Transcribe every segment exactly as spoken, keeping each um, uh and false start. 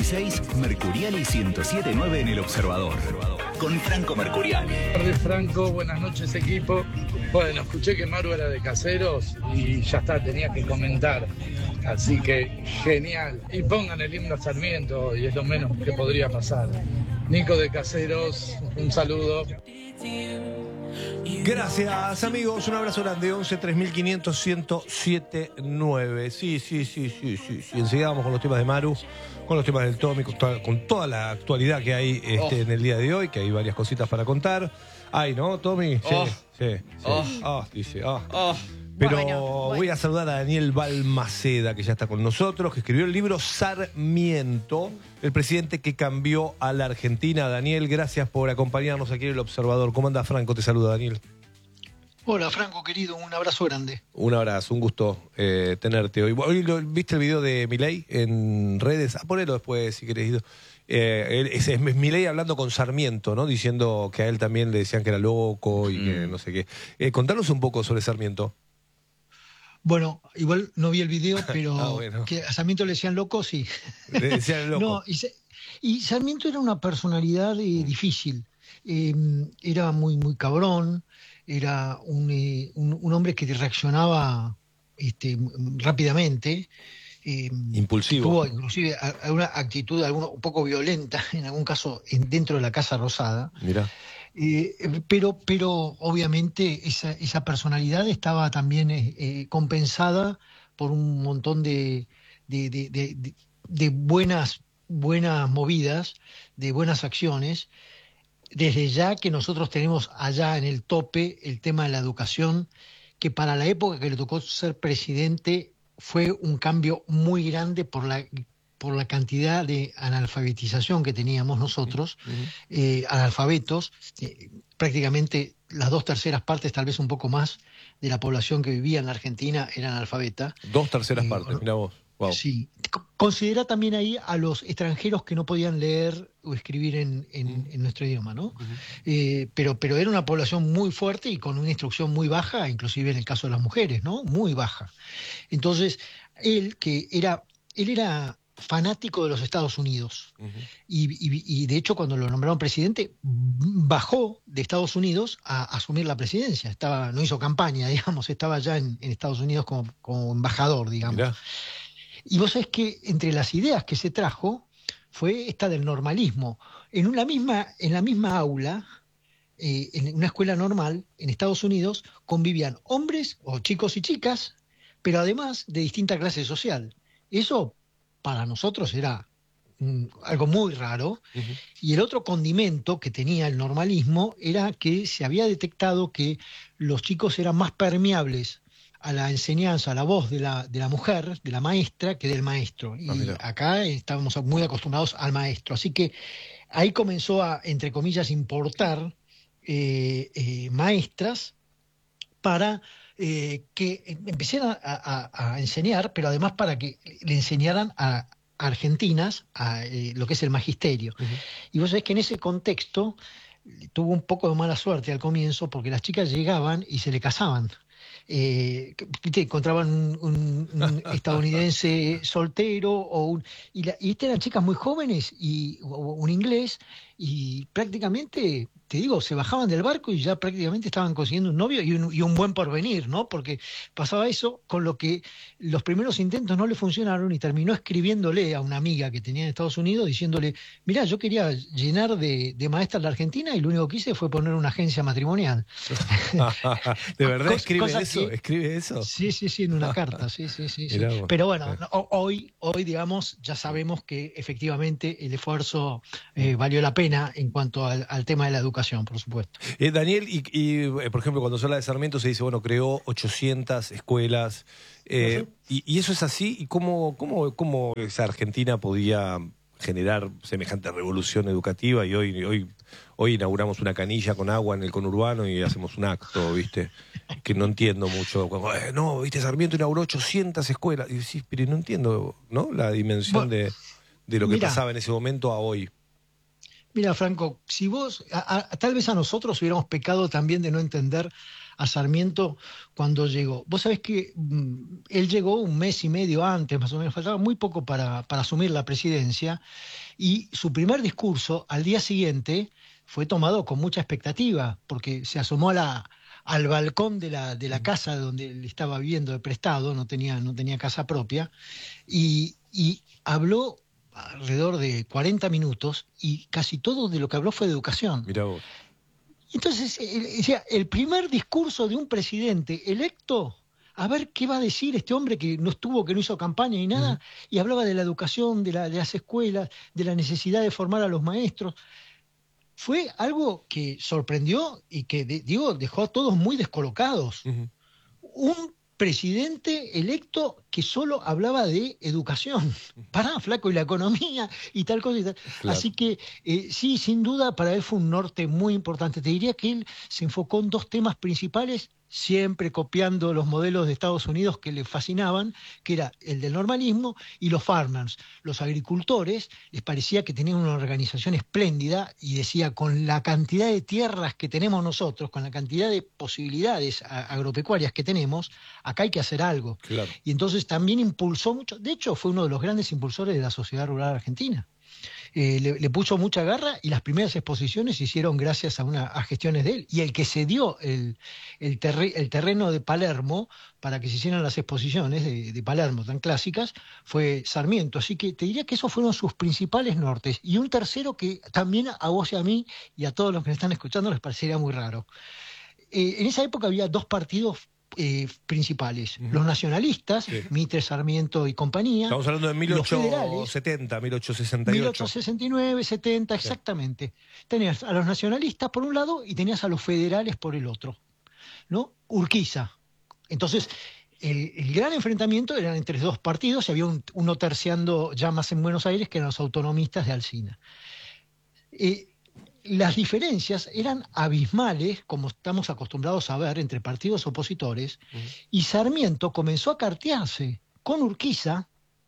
dieciséis, Mercuriali ciento siete punto nueve en El Observador. Con Franco Mercuriali. Buenas tardes, Franco. Buenas noches, equipo. Bueno, escuché que Maru era de Caseros y ya está, tenía que comentar. Así que genial. Y pongan el himno a Sarmiento y es lo menos que podría pasar. Nico de Caseros, un saludo. Gracias, amigos. Un abrazo grande. once, tres mil quinientos, ciento siete punto nueve. Sí, sí, sí, sí, sí, sí. Enseguida vamos con los temas de Maru, con los temas del Tommy, con toda, con toda la actualidad que hay este, oh. en el día de hoy, que hay varias cositas para contar. Ay, ¿no, Tommy? Sí, oh. sí, sí. Oh. Oh, dice, oh. Oh. Pero bueno, bueno. voy a saludar a Daniel Balmaceda, que ya está con nosotros, que escribió el libro Sarmiento, el presidente que cambió a la Argentina. Daniel, gracias por acompañarnos aquí en El Observador. ¿Cómo anda, Franco? Te saluda, Daniel. Hola, Franco, querido, un abrazo grande. Un abrazo, un gusto eh, tenerte hoy. ¿Hoy lo, viste el video de Milei en redes? Ah, ponelo después, si querés. Eh, es, es Milei hablando con Sarmiento, ¿no? Diciendo que a él también le decían que era loco y mm. que no sé qué. Eh, contanos un poco sobre Sarmiento. Bueno, igual no vi el video, pero ah, bueno. que a Sarmiento le decían loco, sí. Le decían loco. No, y, se, y Sarmiento era una personalidad eh, difícil. Eh, era muy, muy cabrón. Era un, eh, un, un hombre que reaccionaba este, rápidamente. Eh, Impulsivo. Tuvo inclusive una actitud alguna, un poco violenta, en algún caso en, dentro de la Casa Rosada. Mira. Eh, pero, pero obviamente esa, esa personalidad estaba también eh, compensada por un montón de, de, de, de, de buenas, buenas movidas, de buenas acciones. Desde ya que nosotros tenemos allá en el tope el tema de la educación, que para la época que le tocó ser presidente fue un cambio muy grande por la, por la cantidad de analfabetización que teníamos nosotros, uh-huh. eh, analfabetos, eh, prácticamente las dos terceras partes, tal vez un poco más, de la población que vivía en la Argentina era analfabeta. Dos terceras eh, partes, mira vos. Wow. Sí. Considera también ahí a los extranjeros que no podían leer o escribir en, en, uh-huh. en nuestro idioma, ¿no? Uh-huh. Eh, pero, pero era una población muy fuerte y con una instrucción muy baja, inclusive en el caso de las mujeres, ¿no? Muy baja. Entonces, él que era, él era fanático de los Estados Unidos. Uh-huh. y, y, y de hecho cuando lo nombraron presidente, bajó de Estados Unidos a, a asumir la presidencia. Estaba, no hizo campaña, digamos, estaba ya en, en Estados Unidos como, como embajador, digamos. Mirá. Y vos sabés que entre las ideas que se trajo fue esta del normalismo. En una misma, en la misma aula, eh, en una escuela normal, en Estados Unidos, convivían hombres o chicos y chicas, pero además de distinta clase social. Eso para nosotros era mm, algo muy raro. Uh-huh. Y el otro condimento que tenía el normalismo era que se había detectado que los chicos eran más permeables a la enseñanza, a la voz de la, de la mujer, de la maestra, que del maestro. Y ah, acá estábamos muy acostumbrados al maestro. Así que ahí comenzó a, entre comillas, importar eh, eh, maestras para eh, que empezaran a, a, a enseñar, pero además para que le enseñaran a, a argentinas a eh, lo que es el magisterio. Uh-huh. Y vos sabés que en ese contexto tuvo un poco de mala suerte al comienzo, porque las chicas llegaban y se le casaban. Eh, ¿viste? Encontraban un, un, un estadounidense soltero o un, y, la, y estas eran chicas muy jóvenes y o, un inglés y prácticamente, te digo, se bajaban del barco y ya prácticamente estaban consiguiendo un novio y un, y un buen porvenir, ¿no? Porque pasaba eso, con lo que los primeros intentos no le funcionaron y terminó escribiéndole a una amiga que tenía en Estados Unidos diciéndole, mirá, yo quería llenar de, de maestra la Argentina y lo único que hice fue poner una agencia matrimonial. ¿De verdad escribe Cosa eso? Que, ¿Escribe eso? Sí, sí, sí, en una carta, sí, sí, sí. sí. Pero bueno, no, hoy, hoy, digamos, ya sabemos que efectivamente el esfuerzo eh, valió la pena en cuanto al, al tema de la educación, por supuesto. Eh, Daniel, y, y eh, por ejemplo, cuando se habla de Sarmiento se dice, bueno, creó ochocientas escuelas, eh, uh-huh. y, y eso es así, ¿y cómo, cómo, cómo esa Argentina podía generar semejante revolución educativa? Y hoy, hoy, hoy inauguramos una canilla con agua en el conurbano y hacemos un acto, ¿viste? Que no entiendo mucho. Como, eh, no, ¿viste? Sarmiento inauguró ochocientas escuelas. Y sí, pero no entiendo, ¿no? La dimensión bueno, de, de lo que mirá, pasaba en ese momento a hoy. Mira, Franco, si vos, a, a, tal vez a nosotros hubiéramos pecado también de no entender a Sarmiento cuando llegó. Vos sabés que mm, él llegó un mes y medio antes, más o menos, faltaba muy poco para, para asumir la presidencia, y su primer discurso al día siguiente fue tomado con mucha expectativa, porque se asomó a la, al balcón de la, de la casa donde él estaba viviendo de prestado, no tenía, no tenía casa propia, y, y habló alrededor de cuarenta minutos, y casi todo de lo que habló fue de educación. Mirá vos. Entonces, el, el, el primer discurso de un presidente electo, a ver qué va a decir este hombre que no estuvo, que no hizo campaña ni nada, uh-huh. y hablaba de la educación, de, la, de las escuelas, de la necesidad de formar a los maestros. Fue algo que sorprendió y que, de, digo, dejó a todos muy descolocados. Uh-huh. Un presidente electo que solo hablaba de educación. Pará, flaco, y la economía y tal cosa y tal. Claro. Así que eh, sí, sin duda para él fue un norte muy importante. Te diría que él se enfocó en dos temas principales, siempre copiando los modelos de Estados Unidos que le fascinaban, que era el del normalismo y los farmers. Los agricultores les parecía que tenían una organización espléndida y decía, con la cantidad de tierras que tenemos nosotros, con la cantidad de posibilidades agropecuarias que tenemos, acá hay que hacer algo. Claro. Y entonces también impulsó mucho, de hecho fue uno de los grandes impulsores de la sociedad rural argentina. Eh, le, le puso mucha garra y las primeras exposiciones se hicieron gracias a, una, a gestiones de él. Y el que cedió el, el, terre, el terreno de Palermo para que se hicieran las exposiciones de, de Palermo tan clásicas fue Sarmiento. Así que te diría que esos fueron sus principales nortes. Y un tercero que también a vos y a mí y a todos los que me están escuchando les parecería muy raro. Eh, en esa época había dos partidos Eh, principales, uh-huh. los nacionalistas, sí. Mitre, Sarmiento y compañía. Estamos hablando de mil ochocientos setenta, mil ochocientos sesenta y ocho. mil ochocientos sesenta y nueve, setenta, sí. Exactamente. Tenías a los nacionalistas por un lado y tenías a los federales por el otro, ¿no? Urquiza. Entonces, el, el gran enfrentamiento era entre dos partidos, y había un, uno terciando ya más en Buenos Aires, que eran los autonomistas de Alsina. Eh, Las diferencias eran abismales, como estamos acostumbrados a ver, entre partidos opositores, uh-huh. y Sarmiento comenzó a cartearse con Urquiza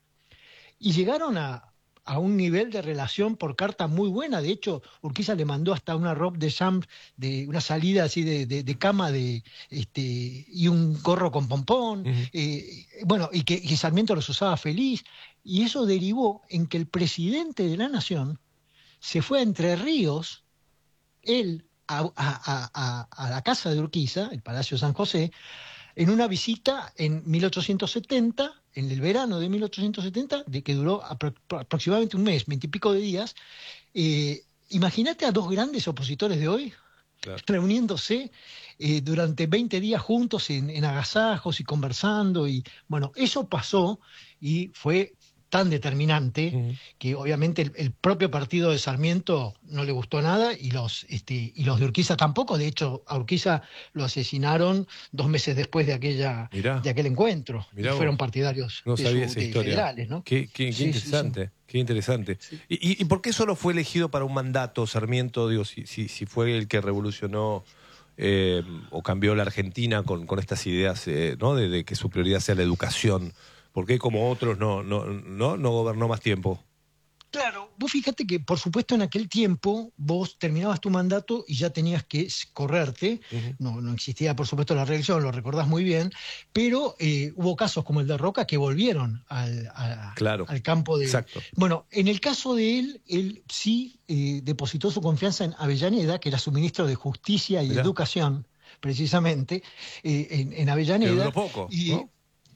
y llegaron a, a un nivel de relación por carta muy buena. De hecho, Urquiza le mandó hasta una robe de chambre, de una salida así de, de, de cama de, este, y un gorro con pompón, uh-huh. eh, bueno, y que, que Sarmiento los usaba feliz, y eso derivó en que el presidente de la Nación se fue a Entre Ríos, él, a, a, a, a la casa de Urquiza, el Palacio San José, en una visita en mil ochocientos setenta, en el verano de mil ochocientos setenta, de que duró apro- aproximadamente un mes, veintipico de días. Eh, imagínate a dos grandes opositores de hoy, claro. reuniéndose eh, durante veinte días juntos en, en agasajos y conversando. Y bueno, eso pasó y fue tan determinante uh-huh. que obviamente el, el propio partido de Sarmiento no le gustó nada y los este y los de Urquiza tampoco. De hecho, a Urquiza lo asesinaron dos meses después de aquella Mirá. de aquel encuentro. Mirá y fueron vos. partidarios no de sabía su, esa de historia. federales, ¿no? Qué, qué, qué sí, interesante, sí, sí. qué interesante. Sí. ¿Y, ¿Y por qué solo fue elegido para un mandato Sarmiento? Digo, si, si, si fue el que revolucionó eh, o cambió la Argentina con, con estas ideas, eh, ¿no? De, de que su prioridad sea la educación. ¿Por qué como otros no, no, no, no gobernó más tiempo? Claro, vos fíjate que por supuesto en aquel tiempo vos terminabas tu mandato y ya tenías que correrte, uh-huh. no, no existía por supuesto la reelección, lo recordás muy bien, pero eh, hubo casos como el de Roca que volvieron al, a, claro. al campo de... Exacto. Bueno, en el caso de él, él sí eh, depositó su confianza en Avellaneda, que era su ministro de Justicia y Mirá. Educación, precisamente, eh, en, en Avellaneda. Que duró poco, y, ¿no?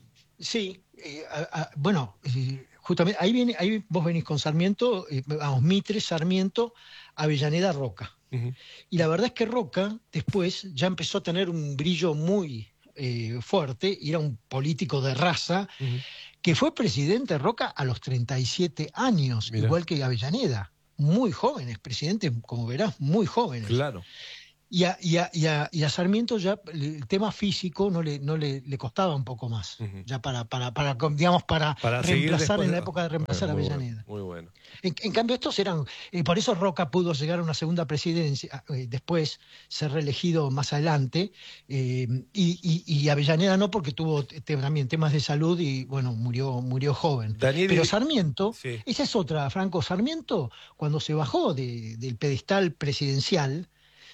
Sí, eh, a, a, bueno... Eh, Justamente, ahí viene, ahí vos venís con Sarmiento, eh, vamos, Mitre, Sarmiento, Avellaneda, Roca. Uh-huh. Y la verdad es que Roca después ya empezó a tener un brillo muy eh, fuerte, y era un político de raza, uh-huh. que fue presidente Roca a los treinta y siete años, Mirá. Igual que Avellaneda. Muy jóvenes, presidentes, como verás, muy jóvenes. Claro. Y a, y, a, y, a, y a Sarmiento ya el tema físico no le, no le, le costaba un poco más, uh-huh. ya para, para, para, digamos, para, para reemplazar en la época de reemplazar a Avellaneda. Bueno, muy bueno. En, en cambio estos eran, eh, por eso Roca pudo llegar a una segunda presidencia, eh, después ser reelegido más adelante, eh, y, y, y Avellaneda no, porque tuvo te, también temas de salud y bueno, murió, murió joven. Daniel, Pero Sarmiento, sí. esa es otra, Franco, Sarmiento, cuando se bajó de, del pedestal presidencial,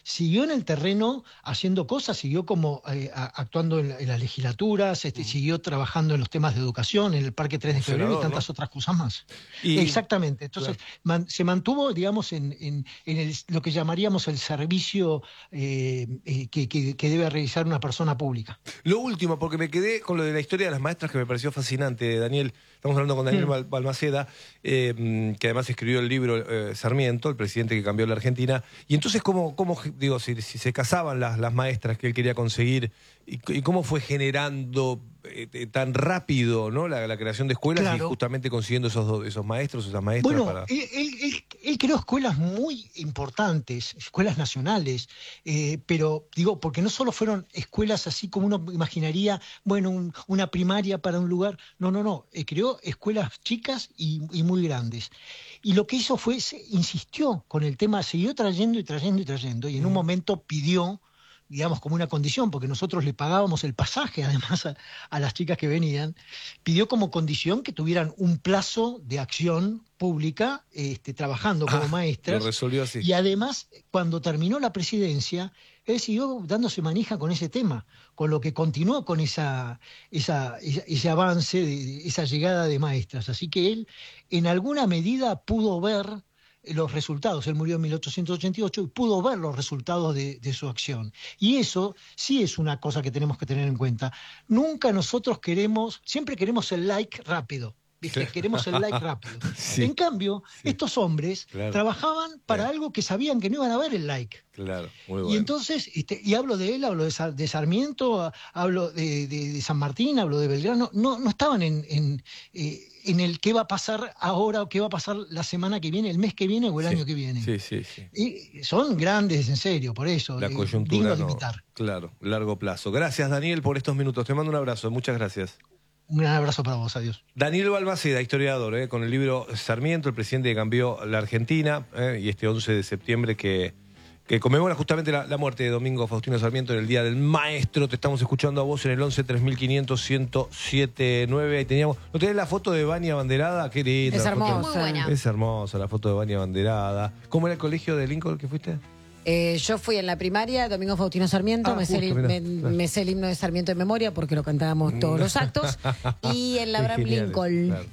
siguió en el terreno haciendo cosas, siguió como eh, actuando en, la, en las legislaturas, este, mm. siguió trabajando en los temas de educación, en el Parque tres de Febrero y tantas ¿no? otras cosas más. Y, Exactamente. Entonces, claro. man, se mantuvo, digamos, en, en, en el, lo que llamaríamos el servicio eh, eh, que, que, que debe realizar una persona pública. Lo último, porque me quedé con lo de la historia de las maestras que me pareció fascinante, Daniel. Estamos hablando con Daniel mm. Balmaceda, eh, que además escribió el libro eh, Sarmiento, el presidente que cambió la Argentina. Y entonces, ¿cómo, cómo digo, si, si se casaban las, las maestras que él quería conseguir y, y cómo fue generando eh, tan rápido, ¿no? la, la creación de escuelas claro. y justamente consiguiendo esos, esos maestros, esas maestras? Bueno, para... él, él, él creó escuelas muy importantes, escuelas nacionales, eh, pero digo, porque no solo fueron escuelas así como uno imaginaría, bueno, un, una primaria para un lugar, no, no, no, eh, creó escuelas chicas y, y muy grandes. Y lo que hizo fue, se insistió con el tema, siguió trayendo y trayendo y trayendo, y en mm. un momento pidió, digamos, como una condición, porque nosotros le pagábamos el pasaje además a, a las chicas que venían, pidió como condición que tuvieran un plazo de acción pública este, trabajando como ah, maestras. Lo resolvió así. Y además, cuando terminó la presidencia, él siguió dándose manija con ese tema, con lo que continuó con esa, esa, esa, ese avance, de, esa llegada de maestras. Así que él, en alguna medida, pudo ver los resultados. Él murió en mil ochocientos ochenta y ocho y pudo ver los resultados de, de su acción. Y eso sí es una cosa que tenemos que tener en cuenta. Nunca nosotros queremos, siempre queremos el like rápido. ¿Viste? Queremos el like rápido. Sí, en cambio, sí. estos hombres claro. trabajaban para claro. algo que sabían que no iban a ver el like. Claro, muy bueno. Y entonces, este, y hablo de él, hablo de, Sa de Sarmiento, hablo de, de, de San Martín, hablo de Belgrano, no, no estaban en, en, eh, en el qué va a pasar ahora o qué va a pasar la semana que viene, el mes que viene o el sí. año que viene. Sí, sí, sí. Y son grandes, en serio, por eso. La eh, coyuntura, digno no. de imitar. Claro, largo plazo. Gracias, Daniel, por estos minutos. Te mando un abrazo. Muchas gracias. Un gran abrazo para vos, adiós. Daniel Balmaceda, historiador, eh, con el libro Sarmiento, el presidente que cambió la Argentina, eh, y este once de septiembre que, que conmemora justamente la, la muerte de Domingo Faustino Sarmiento en el Día del Maestro. Te estamos escuchando a vos en el once tres mil quinientos ciento siete nueve. Ahí teníamos, ¿no tenés la foto de Vania Banderada? Qué linda. Es hermosa. Foto, muy buena. Es hermosa la foto de Vania Banderada. ¿Cómo era el colegio de Lincoln que fuiste? Eh, yo fui en la primaria, Domingo Faustino Sarmiento, ah, me, justo, sé el, me, me sé el himno de Sarmiento de memoria porque lo cantábamos todos los actos. Y en la Abraham Lincoln, claro.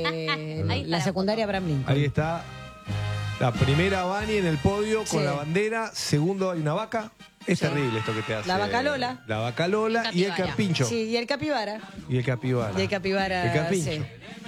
de la secundaria Abraham Lincoln. Ahí está la primera Vani en el podio con sí. la bandera. Segundo hay una vaca. Es sí. terrible esto que te hace. La vaca Lola. La vaca Lola y el, y el carpincho. Sí, y el capibara. Y el capibara. Y el capibara. El carpincho. Sí.